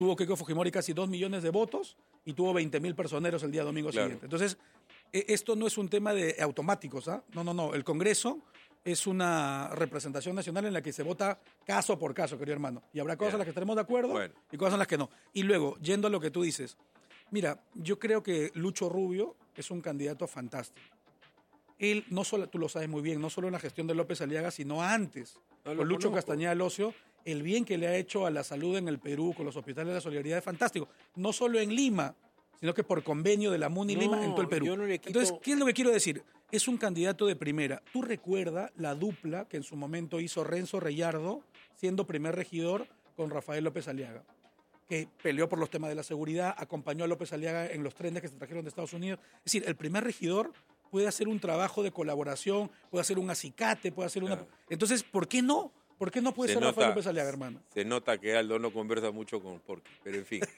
tuvo Keiko Fujimori casi 2 millones de votos y tuvo 20.000 personeros el día domingo siguiente. Entonces, esto no es un tema de automáticos, ¿ah? No. El Congreso es una representación nacional en la que se vota caso por caso, querido hermano. Y habrá cosas en las que estaremos de acuerdo y cosas en las que no. Y luego, yendo a lo que tú dices, mira, yo creo que Lucho Rubio es un candidato fantástico. Él, no solo, tú lo sabes muy bien, no solo en la gestión de López Aliaga, sino antes, con Lucho Castañeda Locio, el bien que le ha hecho a la salud en el Perú, con los hospitales de la solidaridad es fantástico. No solo en Lima, sino que por convenio de la MUNI Lima en todo el Perú. Yo no le quito... Entonces, ¿qué es lo que quiero decir? Es un candidato de primera. ¿Tú recuerdas la dupla que en su momento hizo Renzo Reyardo, siendo primer regidor, con Rafael López Aliaga? Que peleó por los temas de la seguridad, acompañó a López Aliaga en los trenes que se trajeron de Estados Unidos. Es decir, el primer regidor puede hacer un trabajo de colaboración, puede hacer un acicate, puede hacer una... Entonces, ¿por qué no? ¿Por qué no puede ser Rafael López Aliaga, hermano? Se nota que Aldo no conversa mucho con Porky, pero en fin.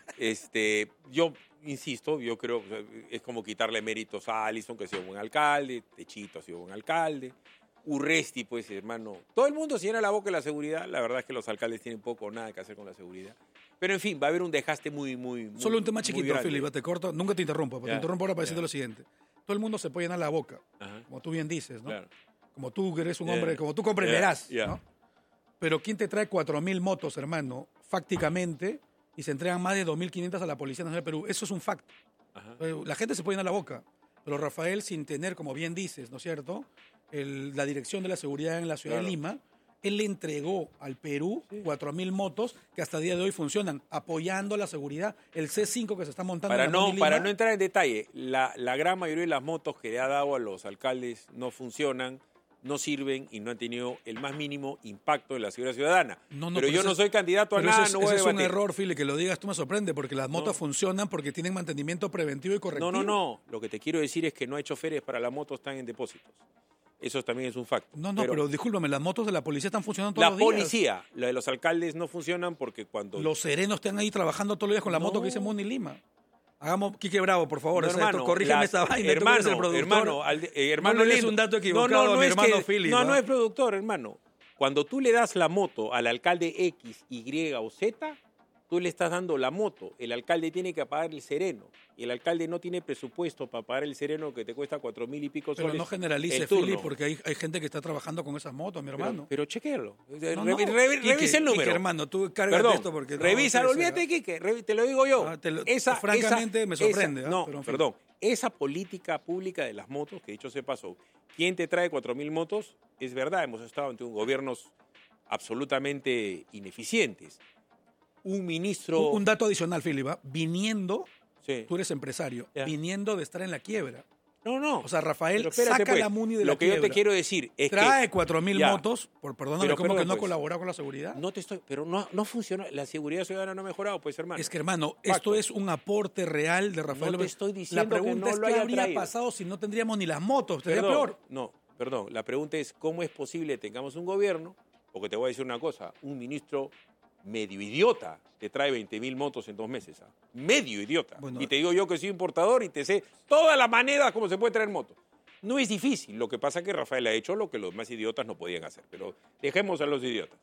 Yo insisto, yo creo que es como quitarle méritos a Allison, que ha sido buen alcalde, Techito ha sido buen alcalde, Urresti, pues, hermano. Todo el mundo se llena la boca de la seguridad. La verdad es que los alcaldes tienen poco o nada que hacer con la seguridad. Pero, en fin, va a haber un desgaste muy Solo un tema chiquito, Filipe, te corto. Nunca te interrumpo, pero te interrumpo ahora para decirte lo siguiente. Todo el mundo se puede llenar la boca, como tú bien dices, ¿no? Claro. Como tú eres un hombre, como tú comprenderás, ¿no? Pero ¿quién te trae 4.000 motos, hermano, fácticamente, y se entregan más de 2.500 a la Policía Nacional de Perú? Eso es un facto. La gente se puede llenar la boca, pero Rafael, sin tener, como bien dices, ¿no es cierto?, la dirección de la seguridad en la ciudad de Lima, él le entregó al Perú 4.000 motos que hasta el día de hoy funcionan, apoyando la seguridad. El C5 que se está montando para no entrar en detalle, la gran mayoría de las motos que le ha dado a los alcaldes no funcionan, no sirven y no han tenido el más mínimo impacto en la seguridad ciudadana. Pero yo no soy candidato a nada, no voy a debatir. Es un error, Fili, que lo digas tú me sorprende, porque las motos funcionan porque tienen mantenimiento preventivo y correctivo. No. Lo que te quiero decir es que no hay choferes para las motos, están en depósitos. Eso también es un facto. Pero discúlpame, las motos de la policía están funcionando todos los días. La policía, la de los alcaldes no funcionan porque cuando... Los serenos están ahí trabajando todos los días con la moto que dice MUNI Lima. Hagamos Quique Bravo, por favor. Hermano, corrígeme esta vaina. Hermano, no le es un dato equivocado a mi hermano Philip. No es productor, hermano. Cuando tú le das la moto al alcalde X, Y o Z, tú le estás dando la moto. El alcalde tiene que pagar el sereno. Y el alcalde no tiene presupuesto para pagar el sereno que te cuesta 4.000 y pico soles. Pero no generalice, Philip, porque hay gente que está trabajando con esas motos, mi hermano. Pero chequéalo. Revisa el número. Quique, hermano, tú cargas esto porque... Revisa, olvídate de Quique, te lo digo yo. Francamente me sorprende. Perdón. Esa política pública de las motos, que dicho se pasó, ¿quién te trae 4.000 motos? Es verdad, hemos estado ante gobiernos absolutamente ineficientes. Un ministro... Un dato adicional, Philip, viniendo... Tú eres empresario, viniendo de estar en la quiebra. No. O sea, Rafael saca la MUNI de la quiebra. Lo que yo te quiero decir es trae 4.000 motos, perdóname, ¿cómo que no ha pues, colaborado con la seguridad? Pero no funciona. La seguridad ciudadana no ha mejorado, pues, hermano. Es que, hermano, esto es un aporte real de Rafael López. Te estoy diciendo la pregunta es qué habría pasado si no tendríamos ni las motos. Sería peor. Perdón. La pregunta es cómo es posible que tengamos un gobierno, porque te voy a decir una cosa, un ministro medio idiota te trae 20.000 motos en 2 meses. Medio idiota. Bueno, y te digo yo que soy importador y te sé todas las maneras como se puede traer motos. No es difícil. Lo que pasa es que Rafael ha hecho lo que los más idiotas no podían hacer. Pero dejemos a los idiotas.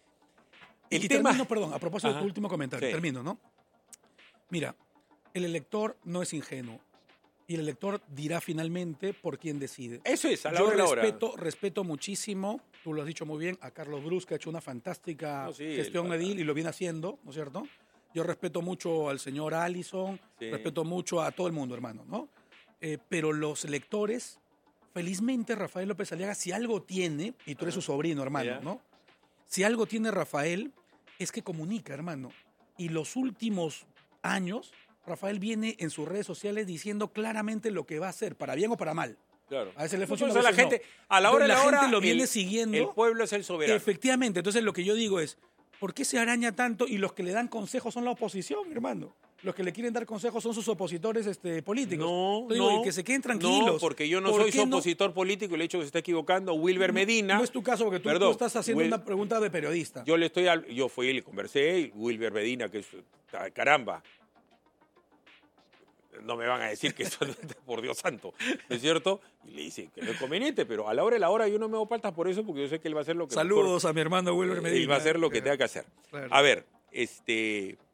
Termino, perdón, a propósito de tu último comentario. Termino, ¿no? Mira, el elector no es ingenuo. Y el elector dirá finalmente por quién decide. Eso es, a la hora de la hora. Respeto muchísimo, tú lo has dicho muy bien, a Carlos Brus, que ha hecho una fantástica gestión edil y lo viene haciendo, ¿no es cierto? Yo respeto mucho al señor Allison, respeto mucho a todo el mundo, hermano, ¿no? Pero los electores, felizmente Rafael López Aliaga, si algo tiene, y tú eres su sobrino, hermano, ¿no? Si algo tiene Rafael, es que comunica, hermano. Y los últimos años... Rafael viene en sus redes sociales diciendo claramente lo que va a hacer, para bien o para mal. Claro. A veces le funciona, a la gente, a la hora de la hora, gente lo viene siguiendo. El pueblo es el soberano. Efectivamente. Entonces lo que yo digo es, ¿por qué se araña tanto? Y los que le dan consejos son la oposición, hermano. Los que le quieren dar consejos son sus opositores políticos. No, que se queden tranquilos. No, porque yo no soy su opositor político y le he dicho que se está equivocando. Wilber Medina. No es tu caso, porque tú estás haciendo una pregunta de periodista. Yo fui y le conversé, y Wilber Medina, que es, caramba, no me van a decir que eso, por Dios santo, ¿no es cierto? Y le dice que no es conveniente, pero a la hora de la hora yo no me hago faltas por eso, porque yo sé que él va a hacer lo que... Saludos a mi hermano Wilber Medina. Él va a hacer lo que tenga que hacer. Claro. A ver,